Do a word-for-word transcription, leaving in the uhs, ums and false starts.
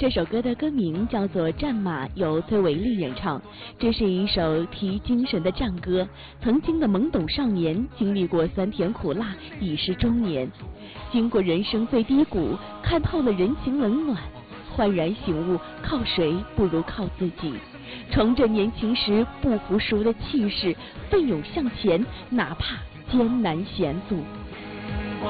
这首歌的歌名叫做《战马》，由崔维利演唱。这是一首提精神的战歌。曾经的懵懂少年，经历过酸甜苦辣，已是中年，经过人生最低谷，看透了人情冷暖，焕然醒悟，靠谁不如靠自己。乘着年轻时不服输的气势，奋勇向前，哪怕艰难险阻。